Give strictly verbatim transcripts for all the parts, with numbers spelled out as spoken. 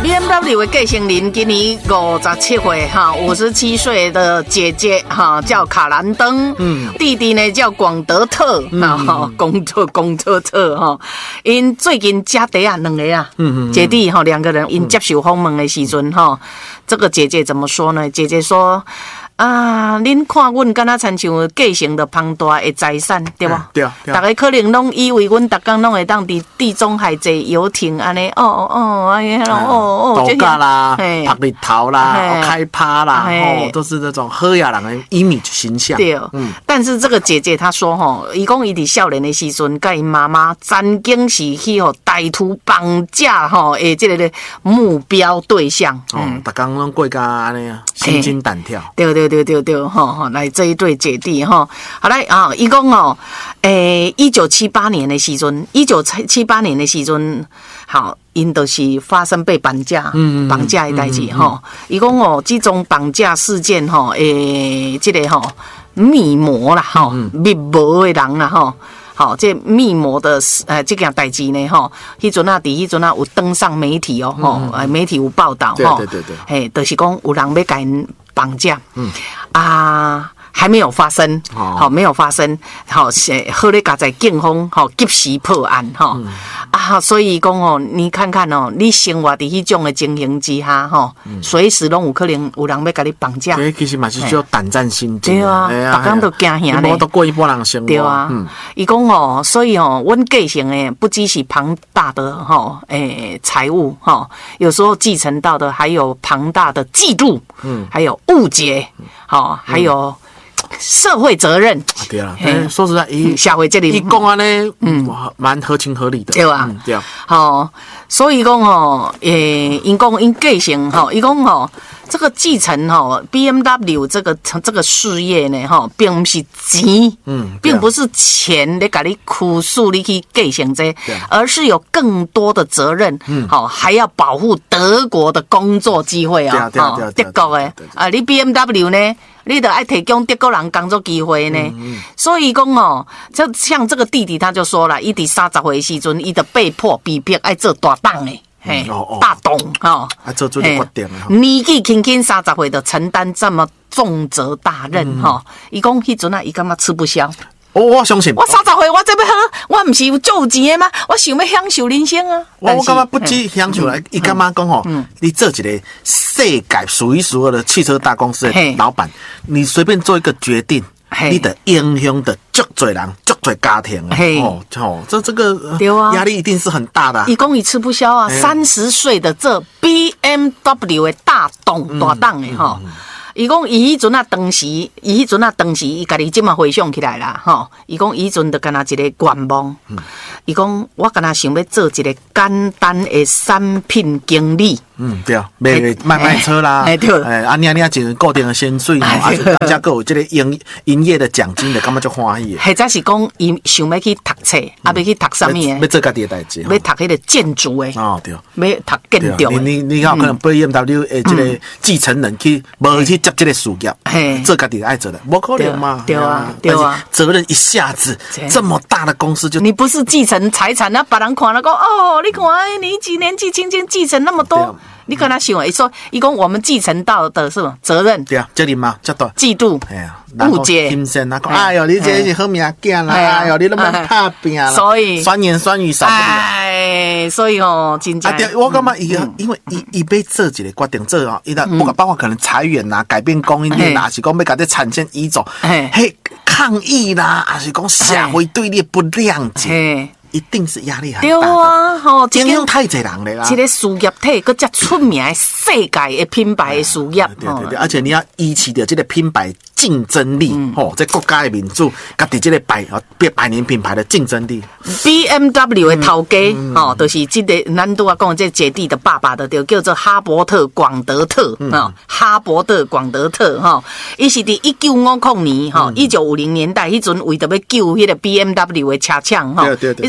B M W 的继承人今年五十七岁哈，五十七岁的姐姐哈叫卡兰登，嗯，弟弟呢叫广德特，哈、嗯，广特广特特哈，因最近家弟啊两个啊，嗯嗯，姐弟哈两个人因接受访问的时阵哈，这个姐姐怎么说呢？姐姐说。啊，恁看阮敢若亲像继承着庞大的财产，对无？ 对啊， 大家可能拢以为阮逐工拢会当伫地中海坐游艇安尼，哦哦，哎呀，哦哦，度假啦，拍日头啦，开趴啦，哦，都是那种好野人的 image 形象。 对，嗯。但是这个姐姐她说吼，伊讲伊伫少年的时阵，甲伊妈妈曾经是去吼歹徒绑架吼诶，这个目标对象。 哦，逐工拢过甲安尼啊，心惊胆跳。 对对。对对对，哈哈，来这一对姐弟哈，好来啊，一共哦，诶，一九七八年的时阵，一九七八年的时阵，好，因都是发生被绑架，嗯，绑架的代志哈，一共哦，这种绑架事件哈，诶，这个哈密谋啦哈，密谋的人啦哈。好，这密谋的呃这件代志呢，吼，迄阵啊，伫迄阵啊有登上媒体哦，吼、嗯，呃，媒体有报道， 吼，对对对对， 嘿，就是讲有人要甲因绑架，嗯，啊。还没有发生，好、哦，没有发生，好，好咧，家在警方好及时破案哈、嗯、啊，所以讲哦，你看看哦，你生活伫迄种的情形之下哈，随、嗯、时拢有可能有人要甲你绑架。 其实嘛是叫胆战心惊。 对啊，逐工都惊吓咧。 无都过一般人生活。 对啊，伊讲、嗯、哦，所以哦，阮继承的不只是庞大的哈诶财务哈，有时候继承到的还有庞大的嫉妒，嗯，还有误解，好、嗯，还有。社会责任， 对啦，说实在，伊社会责任， 伊讲安尼，嗯，蛮合情合理的， 对吧？ 嗯、对啊， 好，所以讲哦，诶，因讲因继承吼，伊讲吼，这个继承吼 ，B M W 这个这个事业呢，吼，并不是钱，嗯，并不是钱来给你苦诉你去继承这，而是有更多的责任，嗯，好，还要保护德国的工作机会啊，哦，德国的啊，你 B M W 呢？你得爱提供德国人工作机会呢，嗯嗯、所以讲哦，就像这个弟弟他就说了，伊伫三十岁时阵，伊就被迫逼迫爱做大党诶，嘿，嗯哦哦、大董哈， 啊做做决定啊， 年纪轻轻三十岁就承担这么重责大任哈，伊讲迄阵啊，伊感觉吃不消。 我我相信， 我三十岁，我这要好，我不是有足有钱的吗？我想要享受人生啊！ 我我感觉不止享受来，伊感觉讲吼，你做一个世界数一数二的汽车大公司的老板，你随便做一个决定，你的影响的足多人、足多家庭哦哦，这这个压力一定是很大的。伊讲伊吃不消啊！三十岁的这 B M W 的大董大党的哈。伊讲伊迄阵啊，当时伊迄阵啊，当时伊家己即马回想起来啦，吼！伊讲伊阵就干那一个愿望，伊讲我干那想要做一个简单的产品经理。 嗯，对啊，卖卖卖车啦，哎对，哎啊，你啊你啊，一固定的薪水，啊，大家还有这个营营业的奖金的，感觉就欢喜。 或者是讲伊想要去读册，啊，要去读什么的？ 要做家己的代志， 要读迄个建筑的。 哦，对， 要读建筑的。 你你你有可能 B M W 的这个继承人去无去接这个事业，做家己的爱做的，不可能嘛？ 对啊，对啊， 责任一下子这么大的公司就你不是继承财产，那别人看了讲哦，你看你几年纪轻轻继承那么多。你跟他想，伊说，伊讲我们继承到的是什么责任？ 对啊，这里嘛，这多嫉妒，哎呀，误解， 心生啊，哎呦，你这是好命囝啦，哎呦，你那么怕拼啦， 所以酸言酸语少不了， 哎，所以哦，真正， 啊，对，我感觉伊，因为伊伊要做一个决定，做哦，伊的不管包括可能裁员呐、改变供应链呐，是讲要甲这产线移走，嘿，抗议啦，还是讲社会对你不谅解。一定是压力很大的，对啊，吼， 影响太侪人了啦。 一个事业体，搁遮出名的世界的品牌的事业， 对对对，而且你要依持着这个品牌竞争力，吼，在国家的民主，家己这个百百百年品牌的竞争力。 B M W 的头家，吼，就是这个咱拄啊讲这姐弟的爸爸的，就叫做哈伯特广德特啊，哈伯特广德特哈，伊是伫一九五零年，哈，一九五零年代，迄阵为着要救迄个 B M W 的车厂，哈，对对对。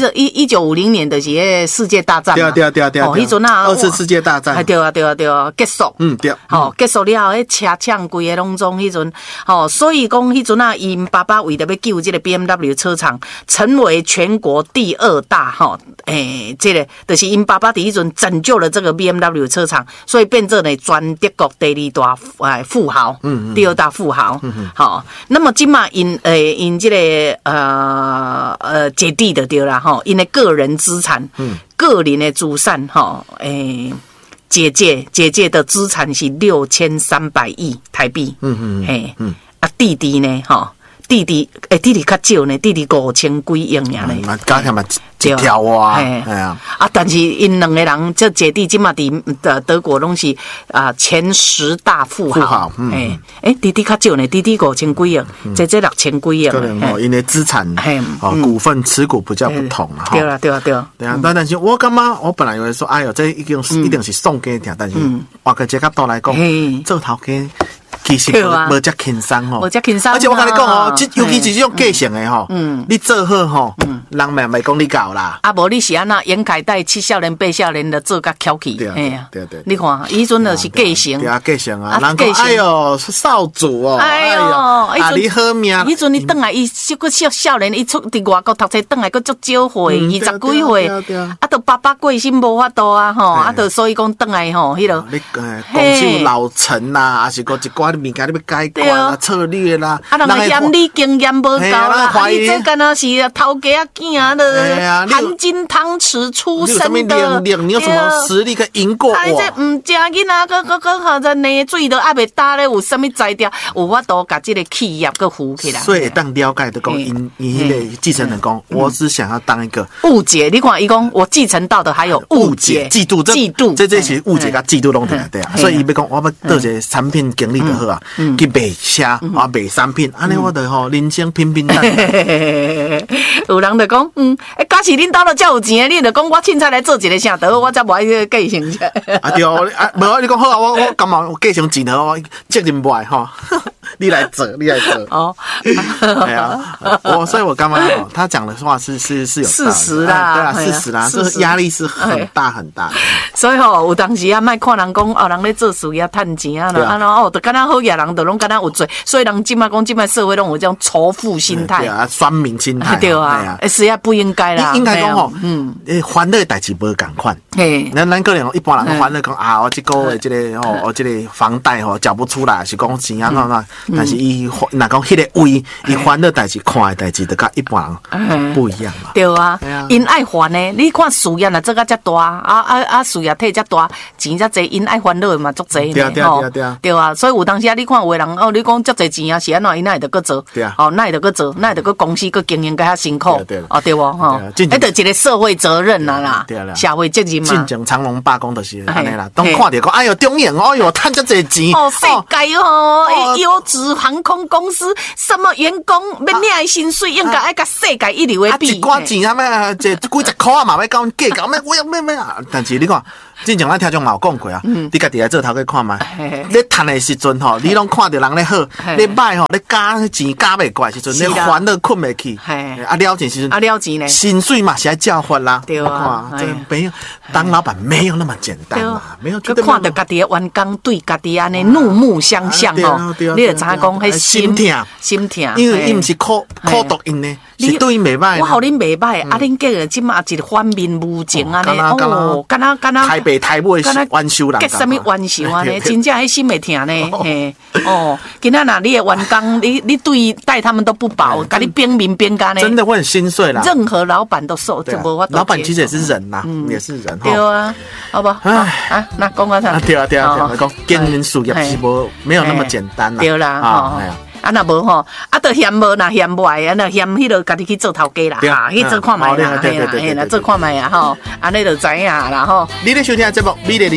个一一九五零年的是世界大战嘛， 对啊对啊对啊， 哦，迄阵啊， 二次世界大战， 对啊对啊对啊，结束， 嗯对， 好结束了后，迄车抢规个拢总迄阵，哦，所以讲迄阵啊，因爸爸为了要救这个 B M W 车厂，成为全国第二大哈，诶，这个就是因爸爸第一阵拯救了这个 B M W 车厂，所以变成呢全德国第二大诶富豪，嗯，第二大富豪，嗯好，那么今嘛因诶因这个呃呃姐弟的对啦哈，因的个人资产，嗯，个人的资产哈，诶。姐姐姐姐的资产是六千三百亿台币，嗯嗯，嘿，嗯啊弟弟呢，哈弟弟诶弟弟较少呢，弟弟五千几亿尔呢， 啊加起来嘛一条啊，哎呀， 啊但是因两个人这姐弟今嘛伫的德国拢是啊前十大富豪，诶诶弟弟较少呢，弟弟五千几亿，姐姐六千几亿， 可能哦因为资产哦股份持股比较不同啊， 对啦对啦对啦， 对啊，但是我感觉我本来以为说，哎呦这一定一定是送给听，但是换个这角度来讲，做头家。其实无遮轻松吼， 无遮轻松。 而且我跟你讲哦，即尤其是这种继承的吼，嗯，你做好吼，嗯，人命袂讲你搞啦。 啊，无你是安那严凯带七少年八少年的做甲翘起，哎呀，对对。你看，以前就是继承， 对啊，继承啊，人讲哎呦少主哦，哎呦，啊你好命。 以前你转来，伊小个小少年，伊出伫外国读册，转来个足少岁，二十几岁，啊，都爸爸过身无法度啊，吼，啊，都所以讲转来吼，迄个， 你讲起老陈呐，还是个一寡。物件你要改观啦、策略啦， 啊，人个嫌你经验无够啦，啊，你这敢若是头家囝的含金汤匙出身的， 你有什么实力可以赢过我？ 你这唔正囡仔，个个个好在泥水都还袂打咧，有啥物才调？有法度甲这个企业个扶起来。 所以当了解的讲，因因迄个继承人讲，我只想要当一个误解。你看，伊讲我继承到的还有误解、 嫉妒、 嫉妒， 这这是误解甲嫉妒拢在内底啊。所以伊要讲，我要做一个产品经理就好。嗯，去卖车啊，卖产品，安尼我就吼人生平平淡淡。 有人就讲，嗯，诶，假使恁兜了遮有钱，你就讲我凊彩来做一个啥得，我才无爱继承者。 啊对，啊，无你讲好啊，我我感觉我继承钱好，我责任不爱吼。你来做，你来做。哦，哎呀，我所以，我刚刚哦，他讲的话是是是有事实啦， 对啊，事实啦，这压力是很大很大的。 所以吼，有当时啊，莫看人讲哦，人咧做事业趁钱啊，啊，然后哦，就敢若好嘢人，就拢敢若有罪。所以人今麦讲，今麦社会拢有这种仇富心态， 对啊，酸民心态， 对啊，实在不应该啦。 应该讲吼，嗯，欢乐代志无共款。嘿，咱咱个人一般人欢乐讲啊，我这个月这个哦，我这个房贷吼缴不出来，是讲钱啊，那那。但是伊若讲迄个位，伊烦的代志、看的代志，就甲一般人不一样嘛。 对啊，因爱烦呢。你看事业若做甲遮大，啊啊啊，事业体遮大，钱遮济，因爱烦恼的嘛，足济呢。对啊对啊对啊。 对啊，所以有当时啊，你看有的人哦，你讲足济钱啊，是安怎？因哪会得搁做？对啊。哦，哪会得搁做？哪会得搁公司搁经营甲遐辛苦？对哦，对无吼。迄着一个社会责任啦啦，社会责任嘛。 进前长隆罢工就是安尼啦，当看着讲，哎哟，中影，哎哟，趁遮济钱。 哦，世界哦，优质航空公司，什么员工要领的薪水，应该爱甲世界一流的比。 一寡钱啊，咩这几十块啊嘛，要甲阮计较咩？我要咩咩啊？但是你看，之前咱听众嘛有讲过啊，你家己来做头家看嘛。你趁的时阵吼，你拢看着人咧好，你歹吼，你加钱加袂过时阵，你烦恼困袂去。啊了钱时阵， 啊了钱呢？ 薪水嘛是爱照发啦。 对啊， 这没有当老板没有那么简单嘛，没有。 佮看着家己的员工对家己安尼怒目相向吼，你就知影讲迄心痛心痛， 因为伊毋是苦苦毒因呢，是对因袂歹。 我互恁袂歹，啊恁个即马一个反面无情安尼，哦，敢若敢若台北台尾冤仇人， 结什么冤仇安尼，真正迄心会痛呢，嘿，哦，今仔若你的员工，你你对待他们都不薄，甲你冰面冰干呢， 真的会很心碎啦。 任何老板都受，就无法。 老板其实也是人呐，也是人。 对啊，好不？啊啊，那讲到啥？ 对啊对啊对啊，讲经营事业是无没有那么简单啦。 对啦，哈。啊，若无吼，啊，着嫌无，若嫌坏，啊，若嫌迄落家己去做头家啦，哈，去做看卖啦，嘿啦，嘿啦，做看卖啊，吼，安尼就知影啦，吼。 你咧收听节目，美丽。